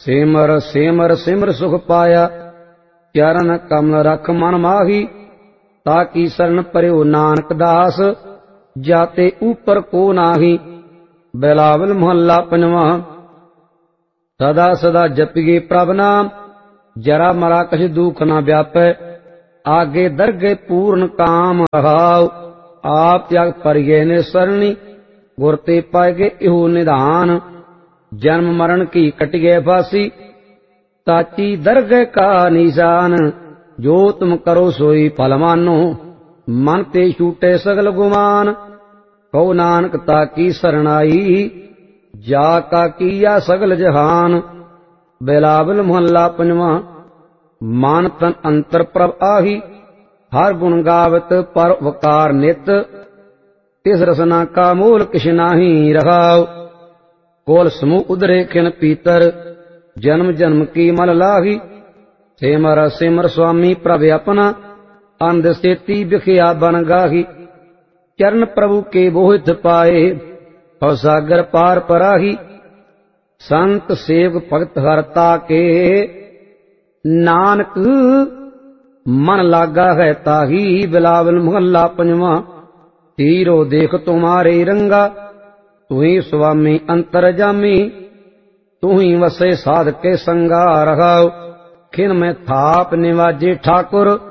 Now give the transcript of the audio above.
ਸਿਮਰ ਸਿਮਰ ਸਿਮਰ ਸੁਖ ਪਾਇਆ, ਚਰਨ ਕਮਲ ਰਖ ਮਨ ਮਾਹੀ। ਤਾਕੀ ਸਰਨ ਪਰਿਓ ਨਾਨਕ ਦਾਸ, ਜਾਤੇ ਊਪਰ ਕੋ ਨਾਹੀ। ਬਿਲਾਵਲ ਮੁਹੱਲਾ ਪੰਜਵਾਂ। ਸਦਾ ਸਦਾ ਜਪੀਏ ਪ੍ਰਭ ਨਾਮ, ਜਰਾ ਮਰਾ ਕਛ ਦੁਖ ਨਾ ਵਿਆਪੈ। ਆਗੇ ਦਰਗੇ ਪੂਰਨ ਕਾਮ ਰਹਾਉ, ਆਪ ਤਿਆਗ ਪਰਿਏ ਨੇ ਸਰਣੀ। ਗੁਰ ਤੇ ਪਾਇਗੇ ਇਹੋ ਨਿਧਾਨ, ਜਨਮ ਮਰਨ ਕੀ ਕਟਿਏ ਫਾਸੀ। ਤਾਚੀ ਦਰਗਹਿ ਕਾ ਨਿਸ਼ਾਨ, ਜੋ ਤੁਮ ਕਰੋ ਸੋਈ ਫਲ ਮਾਨੋ। ਮਨ ਤੇ ਛੂਟੇ ਸਗਲ ਗੁਮਾਨ, ਕਹੋ ਨਾਨਕ ਤਾਕੀ ਸਰਣਾਈ। ਜਾ ਕਾ ਕੀਆ ਸਗਲ ਜਹਾਨ। ਬਿਲਾਵਲ ਮੁਹੱਲਾ ਪੰਜਵਾਂ। ਮਨ ਤਨ ਅੰਤਰ ਪ੍ਰਭ ਆਹੀ, ਹਰ ਗੁਣ ਗਾਵਤ ਪਰ ਵਕਾਰ ਨਿਤ। ਤਿਸ ਰਸਨਾ ਕਾ ਮੂਲ ਕਿਛ ਨਾਹੀ ਰਹਾਉ। ਕੋਲ ਸਮੂਹ ਉਦਰੇ ਖਿਨ ਪੀਤਰ, ਜਨਮ ਜਨਮ ਕੀ ਮਲ ਲਾਹੀ। ਸਿਮਰ ਸਿਮਰ ਸੁਆਮੀ ਪ੍ਰਭ ਆਪਨਾ, ਅੰਧ ਸੇਤੀ ਬਿਖਿਆ ਬਨ ਗਾਹੀ। ਚਰਨ ਪ੍ਰਭु ਕੇ ਬੋਹਿਥ ਪਾਏ, ਭਵ ਸਾਗਰ ਪਾਰ ਪਰਾਹੀ। ਸੰਤ ਸੇਵਕ ਭਗਤ ਹਰਤਾ ਕੇ, ਨਾਨਕ ਮਨ ਲਾਗਾ ਹੈ ਤਾਹੀ। ਬਿਲਾਵਲ ਮੁਹੱਲਾ ਪੰਜਵਾਂ। ਤੀਰੋ ਦੇਖ ਤੁਮਾਰੇ ਰੰਗਾ, ਤੁਹੀ ਸੁਆਮੀ ਅੰਤਰ ਜਾਮੀ। ਤੁਹੀ ਵਸੇ ਸਾਧ ਕੇ ਸੰਗਾ ਰਹਾਉ, ਖਿਨ ਮੈਂ ਥਾਪ ਨਿਵਾਜੇ ਠਾਕੁਰ।